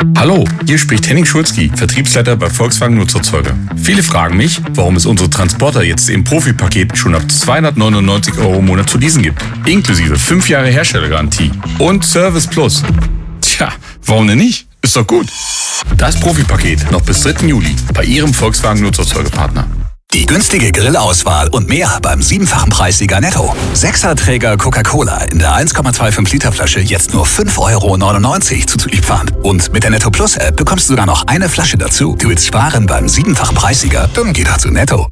Hallo, hier spricht Henning Schulzki, Vertriebsleiter bei Volkswagen Nutzerzeuger. Viele fragen mich, warum es unsere Transporter jetzt im Profi-Paket schon ab 299 € im Monat zu leasen gibt. Inklusive 5 Jahre Herstellergarantie und Service Plus. Tja, warum denn nicht? Ist doch gut. Das Profi-Paket noch bis 3. Juli bei Ihrem Volkswagen Nutzerzeugerpartner. Die günstige Grillauswahl und mehr beim 7-fachen Preissieger Netto. 6er-Träger Coca-Cola in der 1,25 Liter Flasche jetzt nur 5,99 € zu liefern. Und mit der Netto Plus App bekommst du sogar noch eine Flasche dazu. Du willst sparen beim 7-fachen Preissieger? Dann geh doch zu Netto.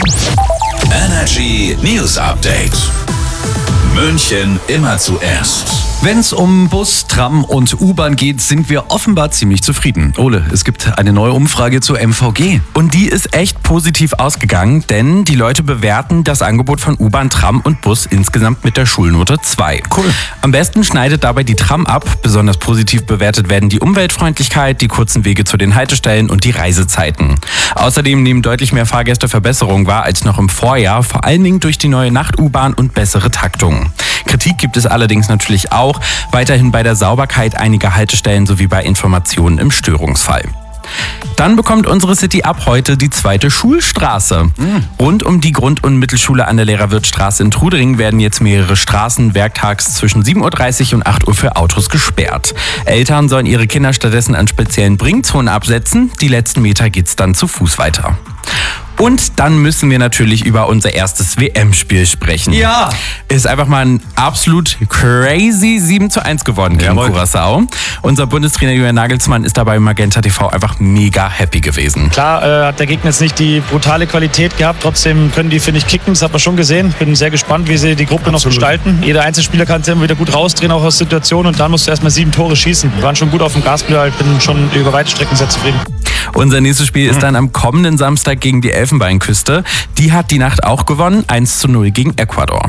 Energy News Update. München immer zuerst. Wenn es um Bus, Tram und U-Bahn geht, sind wir offenbar ziemlich zufrieden. Ole, es gibt eine neue Umfrage zur MVG. Und die ist echt positiv ausgegangen, denn die Leute bewerten das Angebot von U-Bahn, Tram und Bus insgesamt mit der Schulnote 2. Cool. Am besten schneidet dabei die Tram ab. Besonders positiv bewertet werden die Umweltfreundlichkeit, die kurzen Wege zu den Haltestellen und die Reisezeiten. Außerdem nehmen deutlich mehr Fahrgäste Verbesserungen wahr als noch im Vorjahr, vor allen Dingen durch die neue Nacht-U-Bahn und bessere Taktungen. Kritik gibt es allerdings natürlich auch, weiterhin bei der Sauberkeit einiger Haltestellen sowie bei Informationen im Störungsfall. Dann bekommt unsere City ab heute die 2. Schulstraße. Rund um die Grund- und Mittelschule an der Lehrerwirtstraße in Trudering werden jetzt mehrere Straßen werktags zwischen 7.30 Uhr und 8 Uhr für Autos gesperrt. Eltern sollen ihre Kinder stattdessen an speziellen Bringzonen absetzen. Die letzten Meter geht's dann zu Fuß weiter. Und dann müssen wir natürlich über unser erstes WM-Spiel sprechen. Ja. Ist einfach mal ein absolut crazy 7:1 geworden gegen Curaçao. Unser Bundestrainer Julian Nagelsmann ist dabei im Magenta TV einfach mega happy gewesen. Klar hat der Gegner jetzt nicht die brutale Qualität gehabt, trotzdem können die, finde ich, kicken, das hat man schon gesehen. Bin sehr gespannt, wie sie die Gruppe noch gestalten. Jeder Einzelspieler kann es immer wieder gut rausdrehen, auch aus Situationen, und dann musst du erstmal 7 Tore schießen. Wir waren schon gut auf dem Gaspedal, bin schon über weite Strecken sehr zufrieden. Unser nächstes Spiel ist dann am kommenden Samstag gegen die Elfenbeinküste. Die hat die Nacht auch gewonnen, 1:0 gegen Ecuador.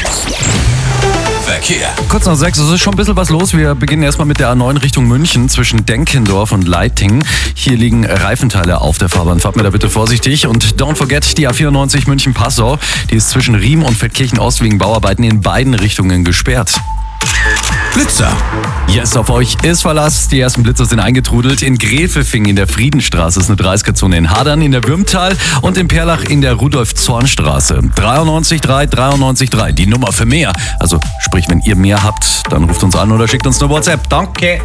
Verkehr. Kurz nach 6, es ist schon ein bisschen was los. Wir beginnen erstmal mit der A9 Richtung München zwischen Denkendorf und Leiting. Hier liegen Reifenteile auf der Fahrbahn. Fahrt mir da bitte vorsichtig. Und don't forget, die A94 München-Passau, die ist zwischen Riem und Feldkirchen-Ost wegen Bauarbeiten in beiden Richtungen gesperrt. Blitzer. Yes, auf euch ist Verlass. Die ersten Blitzer sind eingetrudelt. In Gräfelfing in der Friedenstraße ist eine 30er-Zone, in Hadern in der Würmtal und in Perlach in der Rudolf-Zorn-Straße. 93.3, 93.3, die Nummer für mehr. Also sprich, wenn ihr mehr habt, dann ruft uns an oder schickt uns eine WhatsApp. Danke.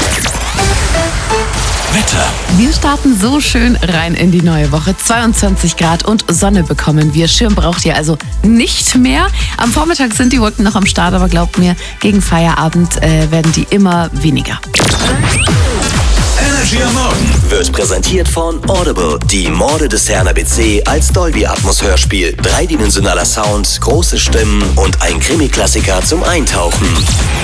Wetter. Wir starten so schön rein in die neue Woche. 22 Grad und Sonne bekommen wir. Schirm braucht ihr also nicht mehr. Am Vormittag sind die Wolken noch am Start, aber glaubt mir, gegen Feierabend werden die immer weniger. Energy am Morgen Wird präsentiert von Audible, die Morde des Herrn ABC als Dolby Atmos Hörspiel. 3-dimensionaler Sound, große Stimmen und ein Krimi-Klassiker zum Eintauchen.